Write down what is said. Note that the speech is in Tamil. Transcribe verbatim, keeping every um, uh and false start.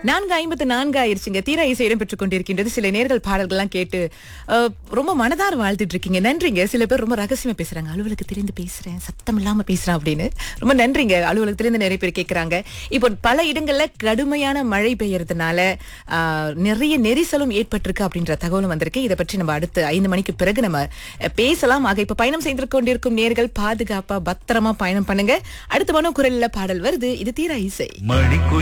நான்கு ஐம்பத்து நான்கு ஆயிருச்சுங்க. தீரா இசை இடம் பெற்றுக் கொண்டிருக்கின்றது. சில நேர்கள் பாடல்கள்லாம் கேட்டு அஹ், ரொம்ப மனதார வாழ்த்துட்டு இருக்கீங்க. நன்றிங்க. சில பேர் ரொம்ப ரகசியமா பேசுறாங்க. அலுவலகத்திலிருந்து பேசுறேன், சத்தம் இல்லாம பேசுறேன் அப்படின்னு. ரொம்ப நன்றிங்க. அலுவலகத்திலிருந்து நிறைய பேர் கேட்கறாங்க. இப்போ பல இடங்கள்ல கடுமையான மழை பெய்யறதுனால ஆஹ், நிறைய நெரிசலும் ஏற்பட்டிருக்கு அப்படின்ற தகவலும் வந்திருக்கு. இதை பற்றி நம்ம அடுத்து ஐந்து மணிக்கு பிறகு நம்ம அஹ், பேசலாம். ஆக இப்ப பயணம் செய்து கொண்டிருக்கும் நேர்கள் பாதுகாப்பா பத்திரமா பயணம் பண்ணுங்க. அடுத்த மனோ குரல்ல பாடல் வருது. இது தீரா இசை. மணிக்கு